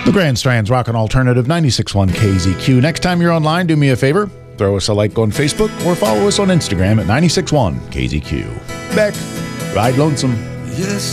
The Grand Strand's Rockin' Alternative 96.1 KZQ. Next time you're online, do me a favor. Throw us a like on Facebook or follow us on Instagram at 96.1 KZQ. Beck, ride lonesome. Yes.